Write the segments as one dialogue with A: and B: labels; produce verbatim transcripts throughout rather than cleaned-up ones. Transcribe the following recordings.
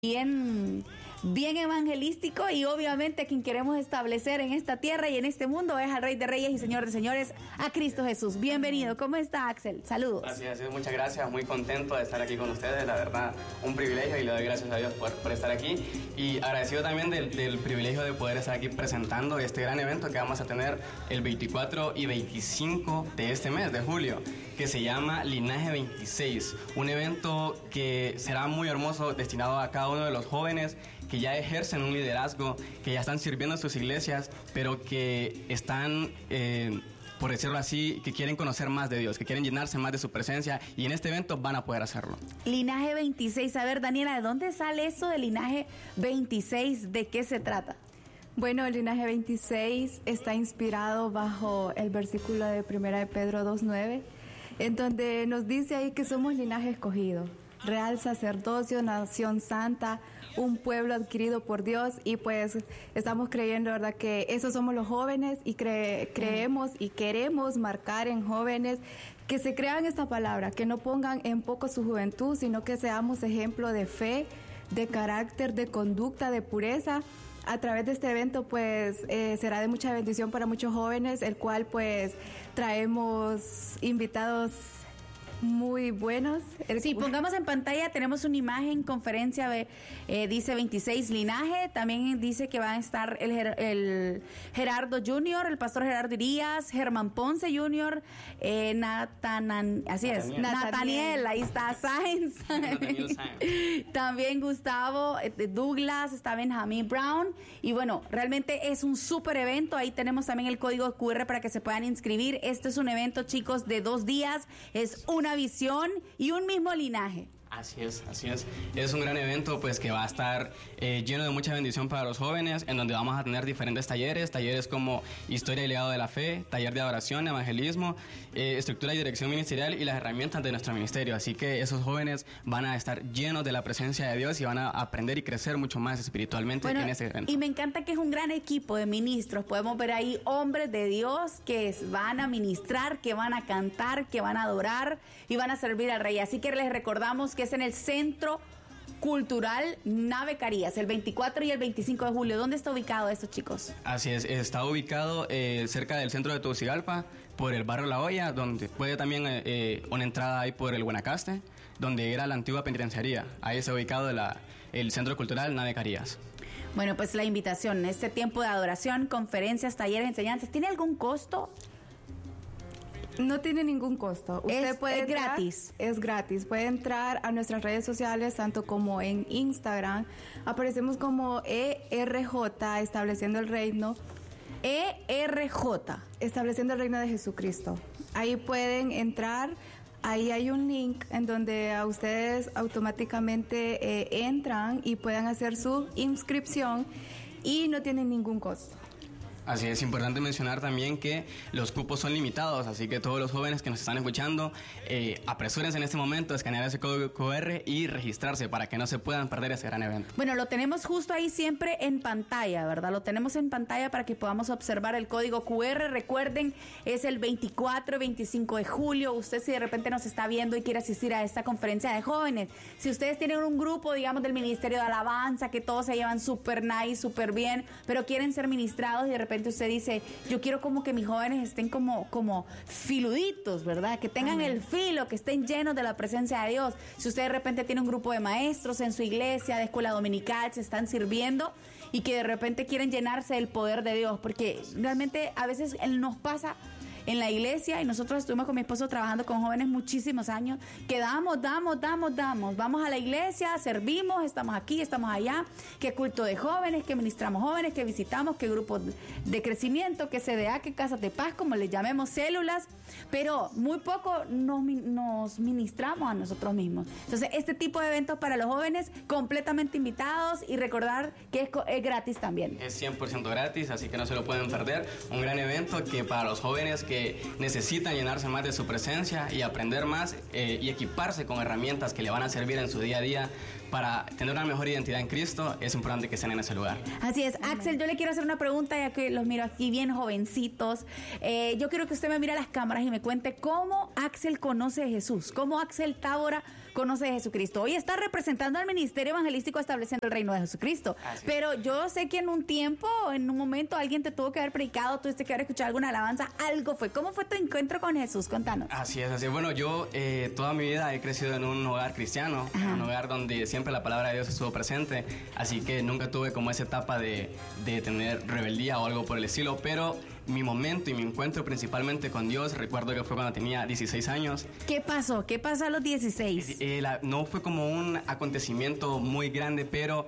A: bien, bien evangelístico, y obviamente quien queremos establecer en esta tierra y en este mundo es al Rey de Reyes y Señor de Señores, a Cristo Jesús. Bienvenido. ¿Cómo está, Axel? Saludos.
B: Así es, muchas gracias, muy contento de estar aquí con ustedes, la verdad, un privilegio, y le doy gracias a Dios por, por estar aquí, y agradecido también del, del privilegio de poder estar aquí presentando este gran evento que vamos a tener el veinticuatro y veinticinco de este mes de julio, que se llama Linaje veintiséis, un evento que será muy hermoso, destinado a cada uno de los jóvenes que ya ejercen un liderazgo, que ya están sirviendo en sus iglesias, pero que están, eh, por decirlo así, que quieren conocer más de Dios, que quieren llenarse más de su presencia, y en este evento van a poder hacerlo.
A: Linaje veintiséis, a ver, Daniela, ¿de dónde sale eso de Linaje veintiséis? ¿De qué se trata?
C: Bueno, el Linaje veintiséis está inspirado bajo el versículo de Primera de Pedro dos nueve, en donde nos dice ahí que somos linaje escogido, real sacerdocio, nación santa, un pueblo adquirido por Dios, y pues estamos creyendo, ¿verdad?, que esos somos los jóvenes, y cre- creemos y queremos marcar en jóvenes que se crean esta palabra, que no pongan en poco su juventud, sino que seamos ejemplo de fe, de carácter, de conducta, de pureza. A través de este evento, pues, eh, será de mucha bendición para muchos jóvenes, el cual, pues, traemos invitados muy buenos.
A: Sí, pongamos en pantalla, tenemos una imagen, conferencia, de, eh, dice veintiséis Linaje, también dice que va a estar el, el Gerardo junior, el pastor Gerardo Irías, Germán Ponce junior, eh, Natanan, así es, Nathaniel, Nathaniel ahí está, Sainz, también Gustavo, eh, Douglas, está Benjamín Brown, y bueno, realmente es un súper evento. Ahí tenemos también el código cu erre para que se puedan inscribir. Este es un evento, chicos, de dos días, es una visión y un mismo linaje.
B: Así es, así es. Es un gran evento, pues, que va a estar eh, lleno de mucha bendición para los jóvenes, en donde vamos a tener diferentes talleres, talleres como historia y legado de la fe, taller de adoración, evangelismo, eh, estructura y dirección ministerial, y las herramientas de nuestro ministerio. Así que esos jóvenes van a estar llenos de la presencia de Dios y van a aprender y crecer mucho más espiritualmente, bueno, en ese evento.
A: Y me encanta que es un gran equipo de ministros. Podemos ver ahí hombres de Dios que van a ministrar, que van a cantar, que van a adorar y van a servir al Rey. Así que les recordamos que es en el Centro Cultural Nave Carías, el veinticuatro y el veinticinco de julio. ¿Dónde está ubicado esto, chicos?
B: Así es, está ubicado eh, cerca del centro de Tegucigalpa, por el barrio La Hoya, donde puede también eh, una entrada ahí por el Guanacaste, donde era la antigua penitenciaría. Ahí está ubicado la, el Centro Cultural Nave Carías.
A: Bueno, pues la invitación, este tiempo de adoración, conferencias, talleres, enseñanzas, ¿tiene algún costo?
C: No tiene ningún costo. Usted
A: es,
C: puede
A: es
C: entrar,
A: gratis.
C: Es gratis. Puede entrar a nuestras redes sociales, tanto como en Instagram. Aparecemos como E R J, Estableciendo el Reino.
A: E R J.
C: Estableciendo el Reino de Jesucristo. Ahí pueden entrar. Ahí hay un link en donde a ustedes automáticamente eh, entran y puedan hacer su inscripción, y no tienen ningún costo.
B: Así es, importante mencionar también que los cupos son limitados, así que todos los jóvenes que nos están escuchando, eh, apresúrense en este momento a escanear ese código cu erre y registrarse para que no se puedan perder ese gran evento.
A: Bueno, lo tenemos justo ahí siempre en pantalla, ¿verdad? Lo tenemos en pantalla para que podamos observar el código cu erre. Recuerden, es el veinticuatro y veinticinco de julio. Usted, si de repente nos está viendo y quiere asistir a esta conferencia de jóvenes, si ustedes tienen un grupo, digamos, del Ministerio de Alabanza, que todos se llevan súper nice, súper bien, pero quieren ser ministrados, y de repente usted dice, yo quiero como que mis jóvenes estén como, como filuditos, ¿verdad? Que tengan Amén. El filo, que estén llenos de la presencia de Dios. Si usted de repente tiene un grupo de maestros en su iglesia, de escuela dominical, se están sirviendo, y que de repente quieren llenarse del poder de Dios, porque realmente a veces Él nos pasa en la iglesia, y nosotros estuvimos con mi esposo trabajando con jóvenes muchísimos años, que damos, damos, damos, damos, vamos a la iglesia, servimos, estamos aquí, estamos allá, que culto de jóvenes, que ministramos jóvenes, que visitamos, que grupos de crecimiento, que C D A, que casas de paz, como les llamemos, células, pero muy poco nos, nos ministramos a nosotros mismos. Entonces, este tipo de eventos para los jóvenes, completamente invitados, y recordar que es, es gratis también.
B: Es cien por ciento gratis, así que no se lo pueden perder. Un gran evento que para los jóvenes que necesitan llenarse más de su presencia y aprender más eh, y equiparse con herramientas que le van a servir en su día a día para tener una mejor identidad en Cristo, es importante que estén en ese lugar.
A: Así es. Axel, yo le quiero hacer una pregunta, ya que los miro aquí bien jovencitos. Eh, yo quiero que usted me mire a las cámaras y me cuente cómo Axel conoce a Jesús, cómo Axel Tábora conoce de Jesucristo. Hoy está representando al ministerio evangelístico estableciendo el reino de Jesucristo. Así Pero es. yo sé que en un tiempo, en un momento, alguien te tuvo que haber predicado, tuviste que haber escuchado alguna alabanza, algo fue. ¿Cómo fue tu encuentro con Jesús? Contanos.
B: Así es, así es. Bueno, yo eh, toda mi vida he crecido en un hogar cristiano, Ajá. en un hogar donde siempre la palabra de Dios estuvo presente, así que nunca tuve como esa etapa de, de tener rebeldía o algo por el estilo, pero mi momento y mi encuentro principalmente con Dios, recuerdo que fue cuando tenía dieciséis años.
A: ¿Qué pasó? ¿Qué pasó a los dieciséis?
B: Eh, la, no fue como un acontecimiento muy grande, pero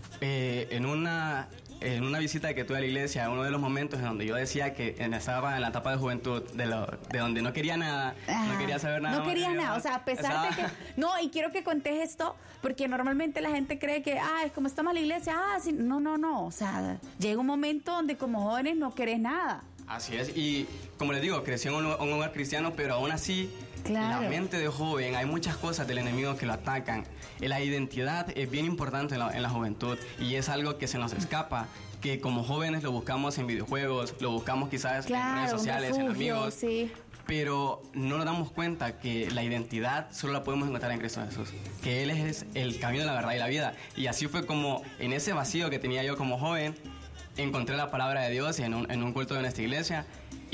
B: eh, en una... En una visita que tuve a la iglesia, uno de los momentos en donde yo decía que estaba en la etapa de juventud, de, lo, de donde no quería nada, Ajá. no quería saber nada.
A: No quería nada, nada, o sea, a pesar Estaba... de que... No, y quiero que contes esto, porque normalmente la gente cree que, ah, es como estamos en la iglesia, ah, sí, no, no, no, o sea, llega un momento donde como jóvenes no querés nada.
B: Así es, y como les digo, crecí en un, un hogar cristiano, pero aún así... Claro. La mente de joven, hay muchas cosas del enemigo que lo atacan. La identidad es bien importante en la, en la juventud y es algo que se nos escapa, que como jóvenes lo buscamos en videojuegos, lo buscamos quizás claro, en redes sociales, refugio, en amigos, sí. pero no nos damos cuenta que la identidad solo la podemos encontrar en Cristo Jesús, que Él es el camino, la verdad y la vida. Y así fue como en ese vacío que tenía yo como joven, encontré la palabra de Dios en un, en un culto de nuestra iglesia.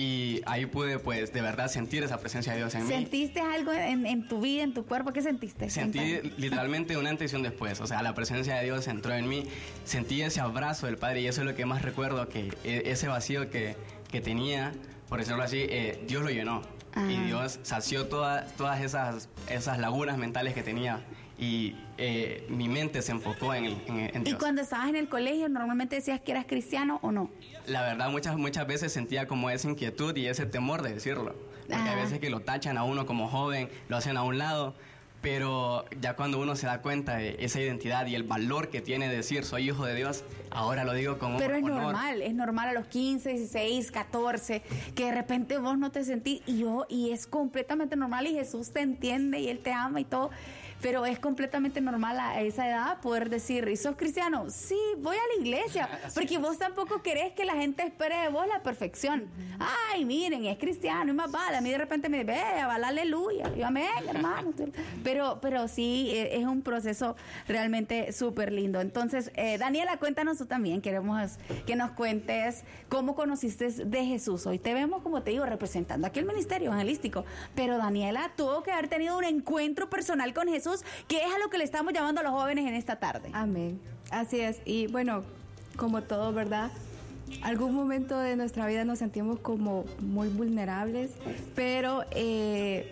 B: Y ahí pude, pues, de verdad sentir esa presencia de Dios en
A: ¿Sentiste mí. ¿Sentiste algo en, en tu vida, en tu cuerpo? ¿Qué sentiste?
B: Sentí Cuéntame. literalmente un antes y un después. O sea, la presencia de Dios entró en mí. Sentí ese abrazo del Padre y eso es lo que más recuerdo, que ese vacío que, que tenía, por decirlo así, eh, Dios lo llenó. Ajá. Y Dios sació todas, todas esas, esas lagunas mentales que tenía. Y eh, mi mente se enfocó en, el, en, en Dios.
A: ¿Y cuando estabas en el colegio normalmente decías que eras cristiano o no?
B: La verdad, muchas, muchas veces sentía como esa inquietud y ese temor de decirlo. Porque ah. hay veces que lo tachan a uno como joven, lo hacen a un lado. Pero ya cuando uno se da cuenta de esa identidad y el valor que tiene decir soy hijo de Dios, ahora lo digo con honor.
A: Pero es normal, es normal a los quince, dieciséis, catorce, que de repente vos no te sentís, y yo, y es completamente normal, y Jesús te entiende y Él te ama y todo. Pero es completamente normal a esa edad poder decir, ¿y sos cristiano? Sí, voy a la iglesia. Porque vos tampoco querés que la gente espere de vos la perfección. Ay, miren, es cristiano y más vale. A mí de repente me ve, va la aleluya. Yo, amén, hermano. Pero, pero sí, es un proceso realmente súper lindo. Entonces, eh, Daniela, cuéntanos tú también. Queremos que nos cuentes cómo conociste de Jesús. Hoy te vemos, como te digo, representando aquí el ministerio evangelístico. Pero Daniela tuvo que haber tenido un encuentro personal con Jesús, que es a lo que le estamos llamando a los jóvenes en esta tarde.
C: Amén. Así es. Y bueno, como todo, ¿verdad? Algún momento de nuestra vida nos sentimos como muy vulnerables, pero eh,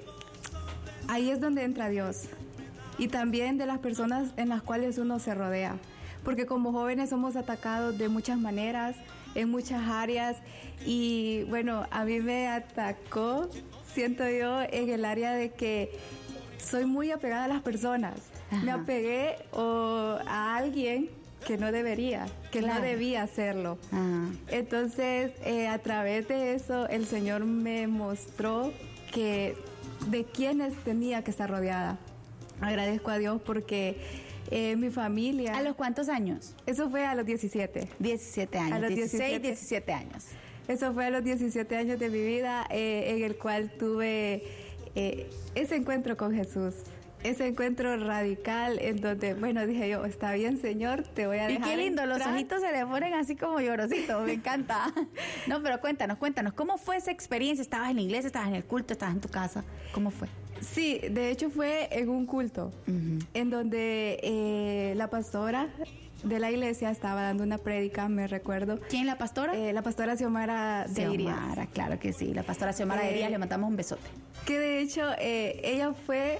C: ahí es donde entra Dios. Y también de las personas en las cuales uno se rodea. Porque como jóvenes somos atacados de muchas maneras, en muchas áreas. Y bueno, a mí me atacó, siento yo, en el área de que soy muy apegada a las personas. Ajá. Me apegué o, a alguien que no debería, que claro. no debía hacerlo. Ajá. Entonces, eh, a través de eso, el Señor me mostró que de quiénes tenía que estar rodeada. Agradezco a Dios porque eh, mi familia...
A: ¿A los cuántos años?
C: Eso fue a los diecisiete.
A: diecisiete años.
C: A los
A: dieciséis, diecisiete años.
C: Eso fue a los diecisiete años de mi vida, eh, en el cual tuve... Eh, ese encuentro con Jesús, ese encuentro radical en donde, bueno, dije yo, está bien, Señor, te voy a dejar.
A: Y qué lindo,
C: entrar.
A: Los ojitos se le ponen así como llorositos, me encanta. No, pero cuéntanos, cuéntanos, ¿cómo fue esa experiencia? ¿Estabas en la iglesia, estabas en el culto, estabas en tu casa? ¿Cómo fue?
C: Sí, de hecho fue en un culto, uh-huh. en donde eh, la pastora de la iglesia estaba dando una prédica, me recuerdo.
A: ¿Quién, la pastora?
C: Eh, la pastora Xiomara de Irías.
A: Xiomara, claro que sí, la pastora Xiomara eh, de Irías, le mandamos un besote.
C: Que de hecho eh, ella fue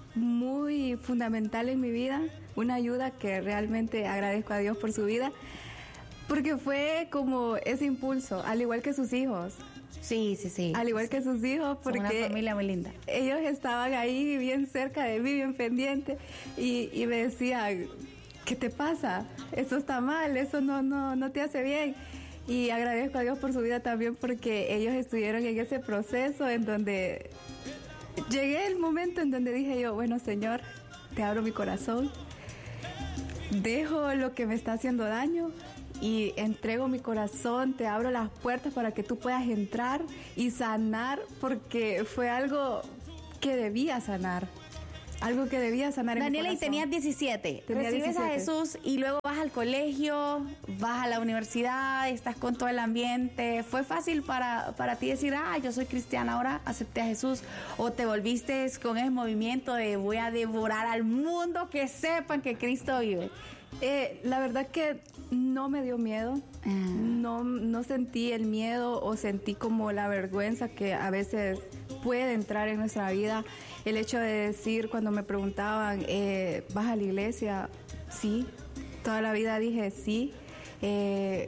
C: muy fundamental en mi vida, una ayuda que realmente agradezco a Dios por su vida, porque fue como ese impulso, al igual que sus hijos.
A: Sí, sí, sí.
C: Al igual que sus hijos, porque
A: son una familia muy linda.
C: Ellos estaban ahí bien cerca de mí, bien pendientes, y, y me decían, ¿qué te pasa? Eso está mal, eso no, no, no te hace bien. Y agradezco a Dios por su vida también, porque ellos estuvieron en ese proceso en donde llegué el momento en donde dije yo, bueno, Señor, te abro mi corazón, dejo lo que me está haciendo daño y entrego mi corazón, te abro las puertas para que tú puedas entrar y sanar, porque fue algo que debía sanar. algo que debía sanar en
A: Daniela,
C: mi
A: y
C: corazón.
A: tenías diecisiete.
C: Tenía
A: Recibes
C: diecisiete.
A: a Jesús y luego vas al colegio, vas a la universidad, estás con todo el ambiente. ¿Fue fácil para, para ti decir, ah, yo soy cristiana, ahora acepté a Jesús? ¿O te volviste con ese movimiento de voy a devorar al mundo, que sepan que Cristo vive?
C: Eh, la verdad que no me dio miedo,
A: Ah.
C: no, no sentí el miedo o sentí como la vergüenza que a veces puede entrar en nuestra vida. El hecho de decir, cuando me preguntaban, eh, ¿vas a la iglesia? Sí, toda la vida dije sí. Eh,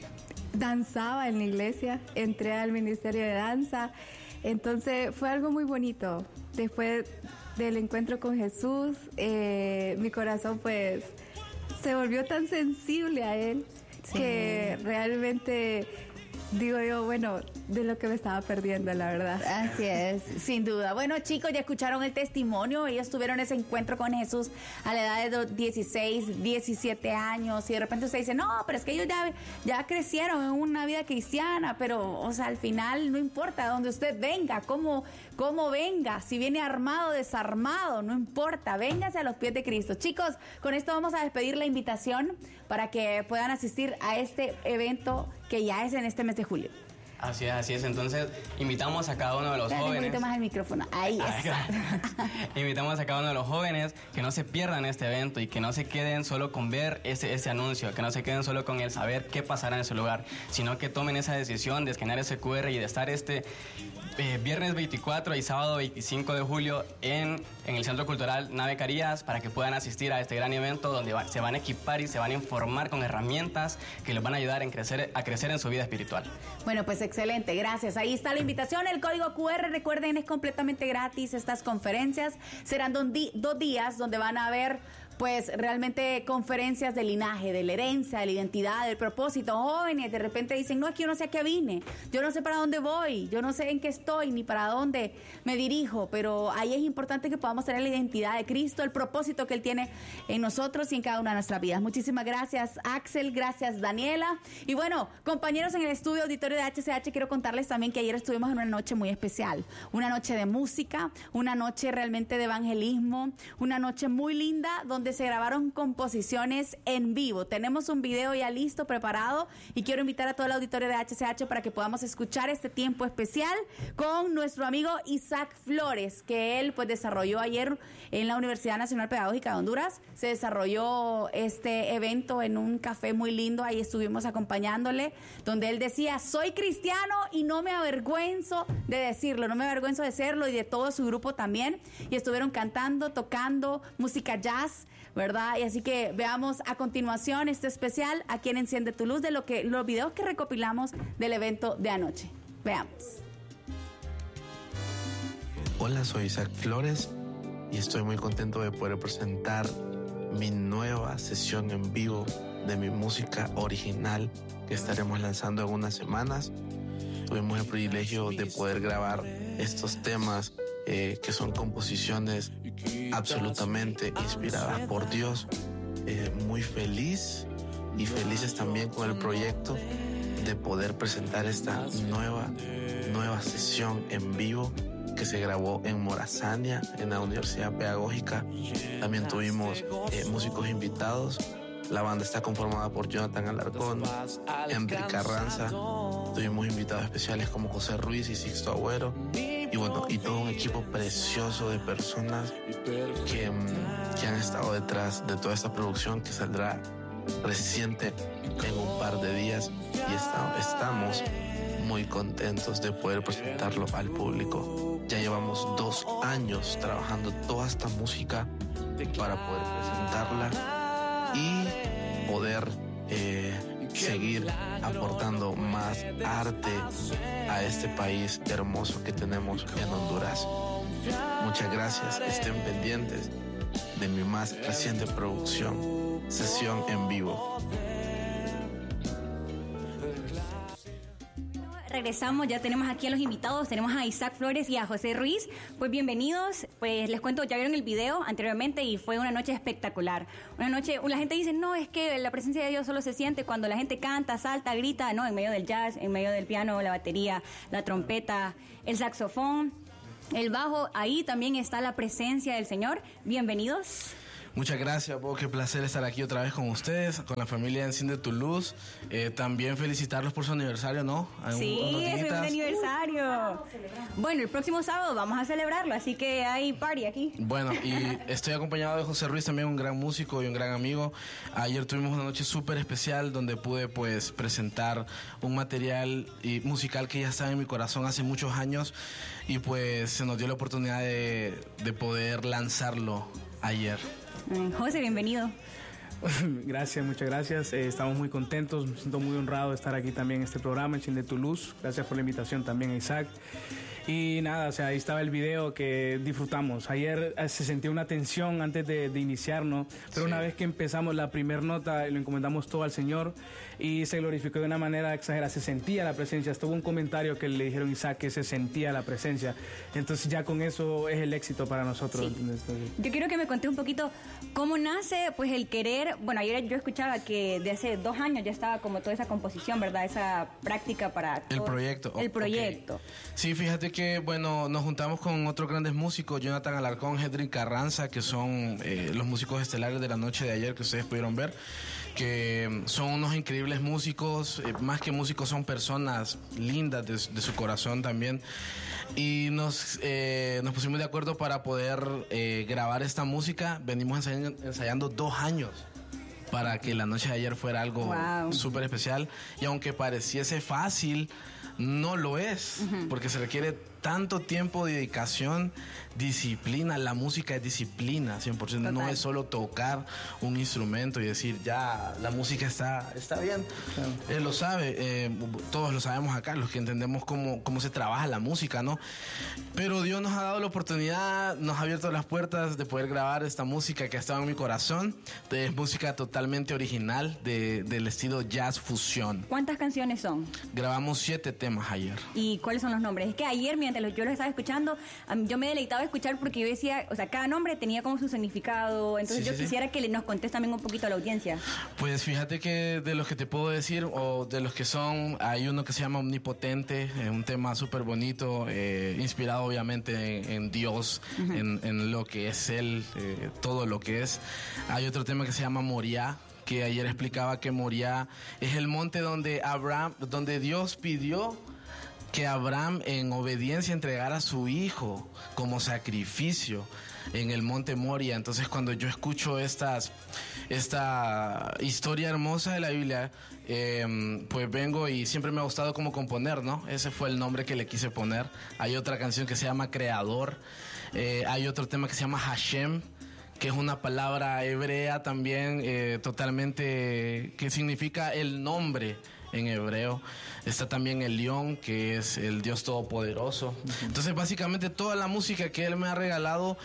C: danzaba en la iglesia, entré al ministerio de danza, entonces fue algo muy bonito. Después del encuentro con Jesús, eh, mi corazón pues se volvió tan sensible a Él, sí, que realmente digo yo, bueno, de lo que me estaba perdiendo, la verdad.
A: Así es, sin duda. Bueno, chicos, ya escucharon el testimonio. Ellos tuvieron ese encuentro con Jesús a la edad de dieciséis, diecisiete años, y de repente usted dice, no, pero es que ellos ya, ya crecieron en una vida cristiana, pero, o sea, al final no importa donde usted venga, cómo, cómo venga, si viene armado o desarmado, no importa, véngase a los pies de Cristo. Chicos, con esto vamos a despedir la invitación para que puedan asistir a este evento que ya es en este mes de julio.
B: Así es, así es. Entonces, invitamos a cada uno de los
A: Dale un
B: jóvenes.
A: poquito más el micrófono. Ahí está.
B: Invitamos a cada uno de los jóvenes que no se pierdan este evento y que no se queden solo con ver ese, ese anuncio, que no se queden solo con el saber qué pasará en ese lugar, sino que tomen esa decisión de escanear ese cu erre y de estar este eh, viernes veinticuatro y sábado veinticinco de julio en, en el Centro Cultural Nave Carías, para que puedan asistir a este gran evento donde va, se van a equipar y se van a informar con herramientas que les van a ayudar en crecer, a crecer en su vida espiritual.
A: Bueno, pues excelente, gracias. Ahí está la invitación, el código cu erre, recuerden, es completamente gratis. Estas conferencias serán dos, di- dos días donde van a haber pues realmente conferencias de linaje, de la herencia, de la identidad, del propósito. Jóvenes de repente dicen, no, es que yo no sé a qué vine, yo no sé para dónde voy, yo no sé en qué estoy, ni para dónde me dirijo, pero ahí es importante que podamos tener la identidad de Cristo, el propósito que Él tiene en nosotros y en cada una de nuestras vidas. Muchísimas gracias, Axel, gracias, Daniela. Y bueno, compañeros en el estudio auditorio de H C H, quiero contarles también que ayer estuvimos en una noche muy especial, una noche de música, una noche realmente de evangelismo, una noche muy linda donde se grabaron composiciones en vivo. Tenemos un video ya listo, preparado, y quiero invitar a todo el auditorio de H C H para que podamos escuchar este tiempo especial con nuestro amigo Isaac Flores, que él pues desarrolló ayer en la Universidad Nacional Pedagógica de Honduras. Se desarrolló este evento en un café muy lindo, ahí estuvimos acompañándole, donde él decía, soy cristiano y no me avergüenzo de decirlo, no me avergüenzo de serlo, y de todo su grupo también, y estuvieron cantando, tocando música jazz, ¿verdad? Y así que veamos a continuación este especial aquí en Enciende tu Luz, de lo que los videos que recopilamos del evento de anoche. Veamos.
D: Hola, soy Isaac Flores y estoy muy contento de poder presentar mi nueva sesión en vivo de mi música original que estaremos lanzando en unas semanas. Tuvimos el privilegio de poder grabar estos temas eh, que son composiciones absolutamente inspiradas por Dios. Eh, muy feliz y felices también con el proyecto de poder presentar esta nueva, nueva sesión en vivo que se grabó en Morazania, en la Universidad Pedagógica. También tuvimos eh, músicos invitados. La banda está conformada por Jonathan Alarcón, Henry Carranza. Tuvimos invitados especiales como José Ruiz y Sixto Agüero. Y bueno, y todo un equipo precioso de personas que, que han estado detrás de toda esta producción que saldrá reciente en un par de días. Y está, estamos muy contentos de poder presentarlo al público. Ya llevamos dos años trabajando toda esta música para poder presentarla y poder eh, seguir aportando más arte a este país hermoso que tenemos en Honduras. Muchas gracias, estén pendientes de mi más reciente producción, sesión en vivo.
E: Regresamos, ya tenemos aquí a los invitados, tenemos a Isaac Flores y a José Ruiz. Pues bienvenidos, pues les cuento, ya vieron el video anteriormente y fue una noche espectacular. Una noche, la gente dice, no, es que la presencia de Dios solo se siente cuando la gente canta, salta, grita, no, en medio del jazz, en medio del piano, la batería, la trompeta, el saxofón. el bajo, ahí también está la presencia del Señor. Bienvenidos.
D: Muchas gracias, Bo, qué placer estar aquí otra vez con ustedes, con la familia Enciende tu Luz. Eh, también felicitarlos por su aniversario, ¿no?
E: Sí, es el aniversario. Bueno, el próximo sábado vamos a celebrarlo, así que hay party aquí.
D: Bueno, y estoy acompañado de José Ruiz, también un gran músico y un gran amigo. Ayer tuvimos una noche súper especial donde pude pues presentar un material y musical que ya estaba en mi corazón hace muchos años y pues se nos dio la oportunidad de, de poder lanzarlo ayer.
E: José, bienvenido.
F: Gracias, muchas gracias. Eh, estamos muy contentos, me siento muy honrado de estar aquí también en este programa, Enciende tu Luz. Gracias por la invitación también, Isaac. Y nada, o sea, ahí estaba el video que disfrutamos. Ayer se sentía una tensión antes de, de iniciar, ¿no? Pero sí. Una vez que empezamos la primera nota, lo encomendamos todo al Señor y se glorificó de una manera exagerada. Se sentía la presencia. Estuvo un comentario que le dijeron a Isaac que se sentía la presencia. Entonces ya con eso es el éxito para nosotros.
E: Sí. Yo quiero que me conté un poquito cómo nace pues el querer. Bueno, ayer yo escuchaba que de hace dos años ya estaba como toda esa composición, ¿verdad? Esa práctica para
D: el proyecto.
E: El proyecto.
D: Okay. Sí, fíjate que, bueno, nos juntamos con otros grandes músicos, Jonathan Alarcón, Hedrick Carranza, que son eh, los músicos estelares de la noche de ayer que ustedes pudieron ver, que son unos increíbles músicos, eh, más que músicos son personas lindas de, de su corazón también, y nos, eh, nos pusimos de acuerdo para poder eh, grabar esta música. Venimos ensayando, ensayando dos años para que la noche de ayer fuera algo wow. súper especial, y aunque pareciese fácil, no lo es, uh-huh. porque se requiere tanto tiempo de dedicación, disciplina. La música es disciplina, cien por ciento. Total. No es solo tocar un instrumento y decir, ya, la música está, está bien. Claro. Él lo sabe, eh, todos lo sabemos acá, los que entendemos cómo, cómo se trabaja la música, ¿no? Pero Dios nos ha dado la oportunidad, nos ha abierto las puertas de poder grabar esta música que ha estado en mi corazón. Es música totalmente original, de, del estilo jazz fusión.
E: ¿Cuántas canciones son?
D: Grabamos siete temas ayer.
E: ¿Y cuáles son los nombres? Es que ayer, mientras yo los estaba escuchando, yo me deleitaba escuchar porque yo decía, o sea, cada nombre tenía como su significado. Entonces sí, yo sí, quisiera sí. que nos contes también un poquito a la audiencia.
D: Pues fíjate que de los que te puedo decir, o de los que son, hay uno que se llama Omnipotente, eh, un tema súper bonito, eh, inspirado obviamente en, en Dios, uh-huh. en, en lo que es Él, eh, todo lo que es. Hay otro tema que se llama Moriah, que ayer explicaba que Moriah es el monte donde Abraham, donde Dios pidió que Abraham en obediencia entregara a su hijo como sacrificio en el monte Moria. Entonces cuando yo escucho estas, esta historia hermosa de la Biblia, eh, pues vengo y siempre me ha gustado como componer, ¿no? Ese fue el nombre que le quise poner. Hay otra canción que se llama Creador, eh, hay otro tema que se llama Hashem, que es una palabra hebrea también, eh, totalmente, que significa el nombre en hebreo. Está también el León, que es el Dios Todopoderoso. Uh-huh. Entonces, básicamente, toda la música que Él me ha regalado,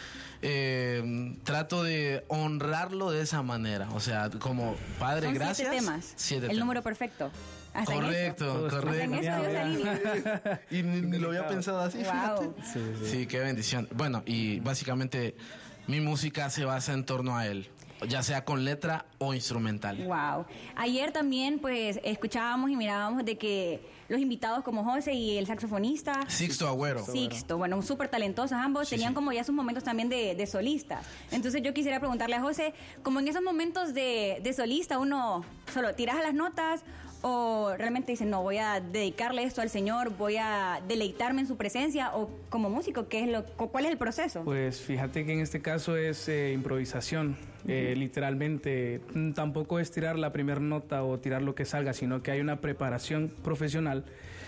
D: eh, trato de honrarlo de esa manera. O sea, como Padre,
E: Son
D: gracias.
E: Siete temas.
D: Siete
E: el
D: temas.
E: número perfecto. Hasta
D: correcto,
E: en
D: correcto.
E: En eso Dios alinea.
D: Y ni, ni lo había pensado así.
E: Wow.
D: Sí, sí. Sí, qué bendición. Bueno, y básicamente mi música se basa en torno a Él, ya sea con letra o instrumental.
E: Wow. Ayer también pues escuchábamos y mirábamos de que los invitados como José y el saxofonista
D: Sixto Agüero.
E: Sixto, bueno, súper talentosos ambos, sí, tenían sí. como ya sus momentos también de, de solistas. Entonces yo quisiera preguntarle a José, como en esos momentos de, de solista uno solo tiras a las notas o realmente dice, no, voy a dedicarle esto al Señor, voy a deleitarme en su presencia, o como músico, ¿qué es lo, ¿cuál es el proceso?
F: Pues fíjate que en este caso es eh, improvisación, uh-huh. eh, literalmente. Tampoco es tirar la primera nota o tirar lo que salga, sino que hay una preparación profesional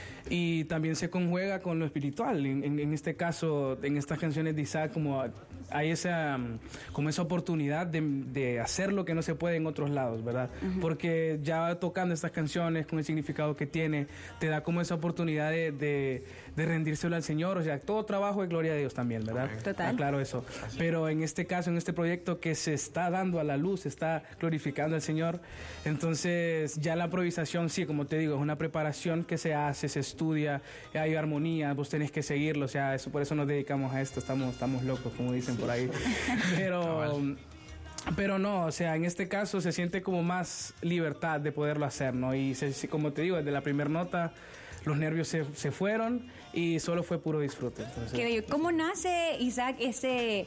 F: y también se conjuega con lo espiritual. En, en, en este caso, en estas canciones de Isaac, como hay esa, como esa oportunidad de, de hacer lo que no se puede en otros lados, ¿verdad? Uh-huh. Porque ya tocando estas canciones con el significado que tiene, te da como esa oportunidad de, de, de rendírselo al Señor. O sea, todo trabajo es gloria a Dios también, ¿verdad?
E: Total.
F: Ah, claro eso. Pero en este caso, en este proyecto que se está dando a la luz, se está glorificando al Señor, entonces ya la improvisación, sí, como te digo, es una preparación que se hace, se estudia, hay armonía, vos tenés que seguirlo, o sea, eso, por eso nos dedicamos a esto, estamos, estamos locos, como dicen por ahí. Pero, pero no, o sea, en este caso se siente como más libertad de poderlo hacer, ¿no? Y se, como te digo, desde la primera nota los nervios se, se fueron y solo fue puro disfrute. Entonces,
E: Qué bello. ¿Cómo nace, Isaac, ese,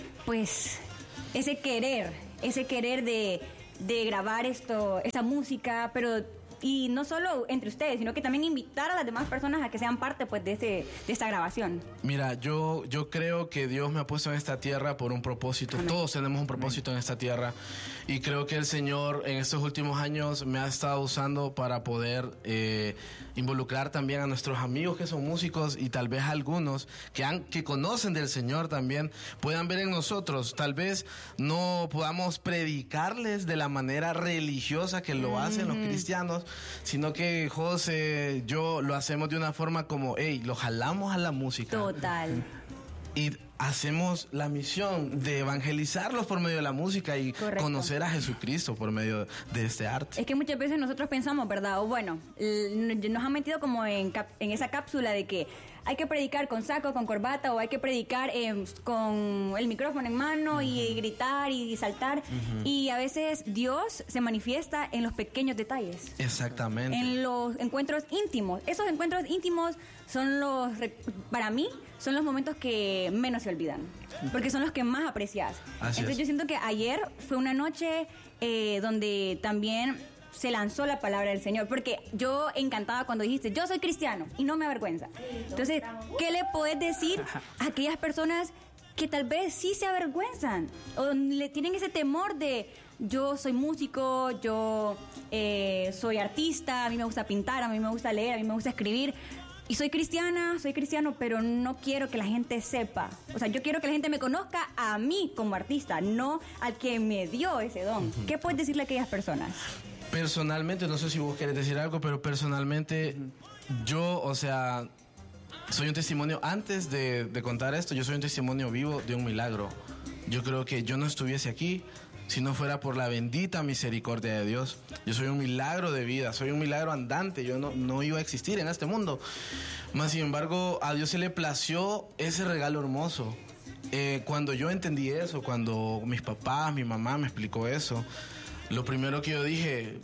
E: pues, ese querer, ese querer de, de grabar esto, esta música, pero y no solo entre ustedes, sino que también invitar a las demás personas a que sean parte, pues, de, ese, de esta grabación?
D: Mira, yo, yo creo que Dios me ha puesto en esta tierra por un propósito. Amén. Todos tenemos un propósito Amén. En esta tierra. Y creo que el Señor en estos últimos años me ha estado usando para poder eh, involucrar también a nuestros amigos que son músicos y tal vez algunos que, han, que conocen del Señor también puedan ver en nosotros. Tal vez no podamos predicarles de la manera religiosa que lo hacen mm-hmm. los cristianos, sino que José, yo lo hacemos de una forma como, hey, lo jalamos a la música.
E: Total.
D: Y hacemos la misión de evangelizarlos por medio de la música y Correcto. Conocer a Jesucristo por medio de este arte.
E: Es que muchas veces nosotros pensamos, ¿verdad? O bueno, nos han metido como en, cap- en esa cápsula de que hay que predicar con saco, con corbata, o hay que predicar eh, con el micrófono en mano uh-huh. y gritar y saltar. Uh-huh. Y a veces Dios se manifiesta en los pequeños detalles.
D: Exactamente.
E: En los encuentros íntimos. Esos encuentros íntimos son los, para mí, son los momentos que menos se olvidan. Porque son los que más aprecias.
D: Así
E: Entonces
D: es.
E: yo siento que ayer fue una noche eh, donde también se lanzó la palabra del Señor, porque yo encantada cuando dijiste, yo soy cristiano y no me avergüenza. Entonces, ¿qué le podés decir a aquellas personas que tal vez sí se avergüenzan o le tienen ese temor de, yo soy músico, yo eh, soy artista, a mí me gusta pintar, a mí me gusta leer, a mí me gusta escribir, y soy cristiana, soy cristiano, pero no quiero que la gente sepa. O sea, yo quiero que la gente me conozca a mí como artista, no al que me dio ese don? Uh-huh. ¿Qué puedes decirle a aquellas personas?
D: Personalmente, no sé si vos querés decir algo, pero personalmente yo, o sea, soy un testimonio, antes de, de contar esto, yo soy un testimonio vivo de un milagro. Yo creo que yo no estuviese aquí si no fuera por la bendita misericordia de Dios. Yo soy un milagro de vida, soy un milagro andante, yo no, no iba a existir en este mundo. Más sin embargo, a Dios se le plació ese regalo hermoso. Eh, cuando yo entendí eso, cuando mis papás, mi mamá me explicó eso, lo primero que yo dije,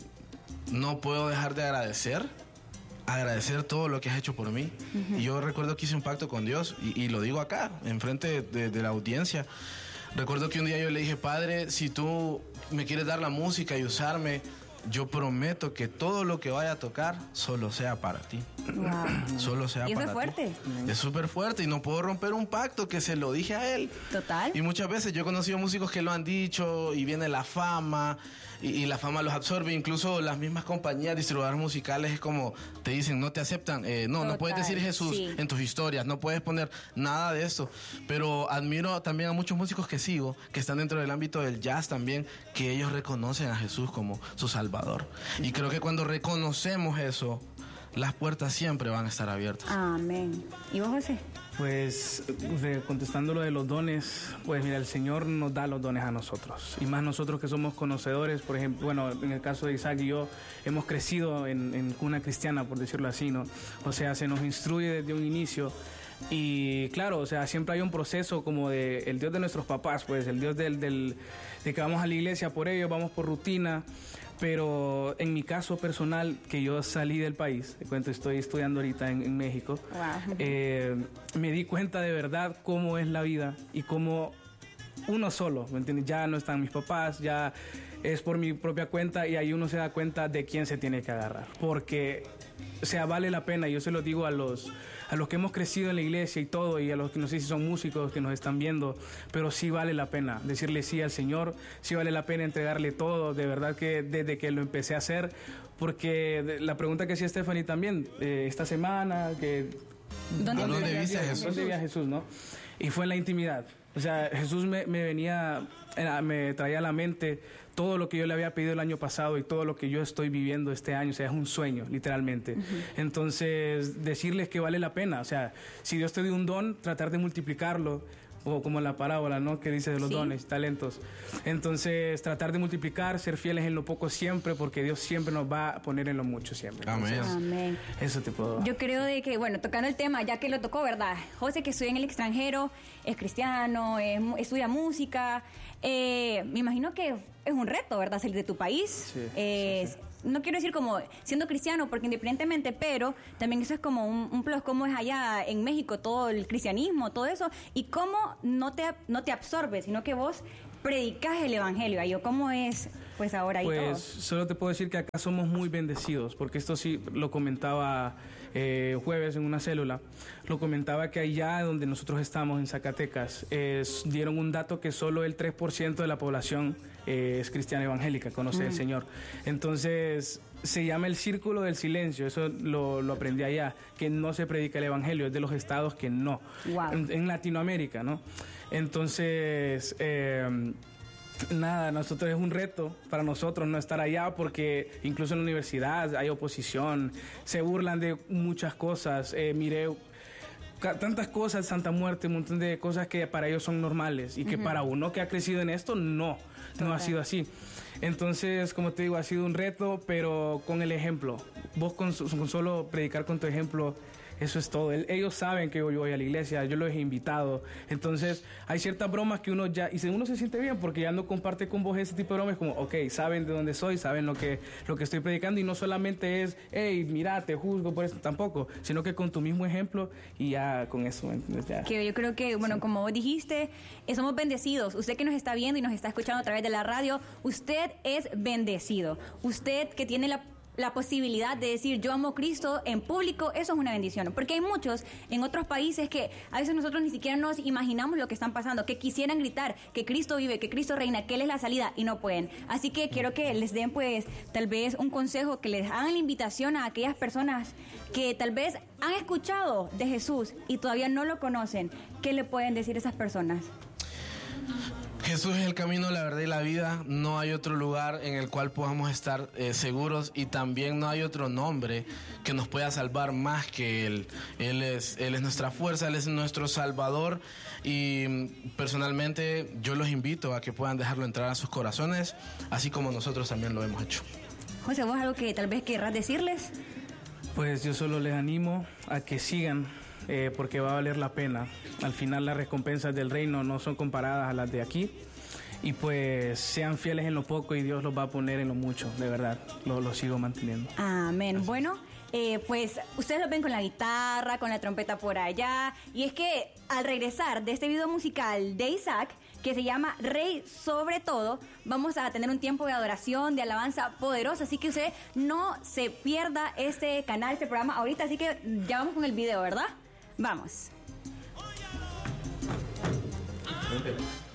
D: no puedo dejar de agradecer, agradecer todo lo que has hecho por mí. Uh-huh. Y yo recuerdo que hice un pacto con Dios, y, y lo digo acá, enfrente de, de la audiencia. Recuerdo que un día yo le dije, Padre, si tú me quieres dar la música y usarme, yo prometo que todo lo que vaya a tocar solo sea para ti.
E: Wow.
D: Solo sea
E: ¿Y eso
D: para
E: es fuerte?
D: ti. Es súper fuerte y no puedo romper un pacto que se lo dije a él.
E: Total.
D: Y muchas veces yo he conocido músicos que lo han dicho y viene la fama y, y la fama los absorbe. Incluso las mismas compañías distribuidoras musicales es como te dicen, no te aceptan. Eh, no, Total. No puedes decir Jesús sí. en tus historias, no puedes poner nada de eso. Pero admiro también a muchos músicos que sigo, que están dentro del ámbito del jazz también, que ellos reconocen a Jesús como su Salvador. Y creo que cuando reconocemos eso, las puertas siempre van a estar abiertas.
E: Amén. ¿Y vos, José?
F: Pues, de, contestando lo de los dones, pues mira, el Señor nos da los dones a nosotros. Y más nosotros que somos conocedores, por ejemplo, bueno, en el caso de Isaac y yo, hemos crecido en, en cuna cristiana, por decirlo así, ¿no? O sea, se nos instruye desde un inicio. Y claro, o sea, siempre hay un proceso como de el Dios de nuestros papás, pues, el Dios del, del, de que vamos a la iglesia por ellos, vamos por rutina. Pero en mi caso personal, que yo salí del país, te cuento, estoy estudiando ahorita en, en México,
E: wow.
F: eh, me di cuenta de verdad cómo es la vida y cómo uno solo, ¿me entiendes? Ya no están mis papás, ya es por mi propia cuenta y ahí uno se da cuenta de quién se tiene que agarrar. Porque, o sea, vale la pena, yo se lo digo a los... a los que hemos crecido en la iglesia y todo, y a los que no sé si son músicos que nos están viendo, pero sí vale la pena decirle sí al Señor, sí vale la pena entregarle todo, de verdad que desde que lo empecé a hacer, porque la pregunta que hacía Stephanie también, eh, esta semana, que...
E: ¿Dónde,
D: ¿Dónde viste a Jesús?
F: ¿Dónde vi a Jesús, no? Y fue en la intimidad. O sea, Jesús me, me venía, me traía a la mente todo lo que yo le había pedido el año pasado y todo lo que yo estoy viviendo este año. O sea, es un sueño, literalmente. Uh-huh. Entonces, decirles que vale la pena. O sea, si Dios te dio un don, tratar de multiplicarlo. O como la parábola, ¿no? Que dice de los sí. dones, talentos. Entonces, tratar de multiplicar, ser fieles en lo poco siempre, porque Dios siempre nos va a poner en lo mucho siempre.
D: Amén.
F: Entonces,
E: Amén.
F: Eso te puedo dar.
E: Yo creo de que, bueno, tocando el tema, ya que lo tocó, ¿verdad? José, que estudia en el extranjero, es cristiano, es, estudia música. Eh, me imagino que es un reto, ¿verdad? Salir de tu país.
F: Sí,
E: eh,
F: sí, sí.
E: No quiero decir como siendo cristiano, porque independientemente, pero también eso es como un, un plus, cómo es allá en México todo el cristianismo, todo eso, y cómo no te, no te absorbe, sino que vos predicás el evangelio. Yo, ¿cómo es pues ahora ahí
F: pues,
E: todo?
F: Pues solo te puedo decir que acá somos muy bendecidos, porque esto sí lo comentaba eh, jueves en una célula, lo comentaba que allá donde nosotros estamos, en Zacatecas, eh, dieron un dato que solo el tres por ciento de la población eh, es cristiana evangélica, conoce mm. al Señor. Entonces, se llama el círculo del silencio, eso lo, lo aprendí allá, que no se predica el evangelio, es de los estados que no,
E: wow.
F: en, en Latinoamérica, ¿no? Entonces, eh, nada, nosotros es un reto para nosotros no estar allá, porque incluso en la universidad hay oposición, se burlan de muchas cosas, eh, miré tantas cosas, Santa Muerte, un montón de cosas que para ellos son normales y que uh-huh. para uno que ha crecido en esto, no, Total. no ha sido así. Entonces, como te digo, ha sido un reto, pero con el ejemplo. Vos con, con solo predicar con tu ejemplo, eso es todo. El, ellos saben que yo voy a la iglesia, yo los he invitado. Entonces, hay ciertas bromas que uno ya... Y si uno se siente bien porque ya no comparte con vos ese tipo de bromas, como, ok, saben de dónde soy, saben lo que, lo que estoy predicando. Y no solamente es, hey, mira, te juzgo por eso, tampoco. Sino que con tu mismo ejemplo y ya con eso, ¿entiendes? Ya.
E: Que yo creo que, bueno, sí. como vos dijiste, eh, somos bendecidos. Usted que nos está viendo y nos está escuchando a través de la radio, usted es bendecido. Usted que tiene la... la posibilidad de decir yo amo a Cristo en público, eso es una bendición, porque hay muchos en otros países que a veces nosotros ni siquiera nos imaginamos lo que están pasando, que quisieran gritar que Cristo vive, que Cristo reina, que Él es la salida y no pueden. Así que quiero que les den pues tal vez un consejo, que les hagan la invitación a aquellas personas que tal vez han escuchado de Jesús y todavía no lo conocen. ¿Qué le pueden decir a esas personas?
D: Jesús es el camino, la verdad y la vida. No hay otro lugar en el cual podamos estar eh, seguros, y también no hay otro nombre que nos pueda salvar más que Él. Él es, Él es nuestra fuerza, Él es nuestro Salvador, y personalmente yo los invito a que puedan dejarlo entrar a sus corazones, así como nosotros también lo hemos hecho.
E: José, ¿vos algo que tal vez querrás decirles?
F: Pues yo solo les animo a que sigan, Eh, porque va a valer la pena. Al final las recompensas del reino no son comparadas a las de aquí, y pues sean fieles en lo poco y Dios los va a poner en lo mucho, de verdad, lo, lo sigo manteniendo.
E: Amén.
F: Gracias.
E: Bueno, eh, pues ustedes lo ven con la guitarra, con la trompeta por allá, y es que al regresar de este video musical de Isaac, que se llama Rey sobre todo, vamos a tener un tiempo de adoración, de alabanza poderosa, así que usted no se pierda este canal, este programa ahorita, así que ya vamos con el video, ¿verdad? Vamos.